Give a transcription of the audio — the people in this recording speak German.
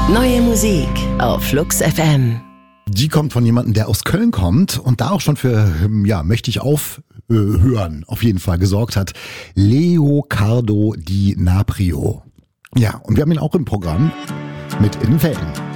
Neue Musik auf Flux FM. Die kommt von jemandem, der aus Köln kommt und da auch schon für, möchte ich aufhören, auf jeden Fall gesorgt hat. Leocardo Di Naprio. Ja, und wir haben ihn auch im Programm mit In den Felgen.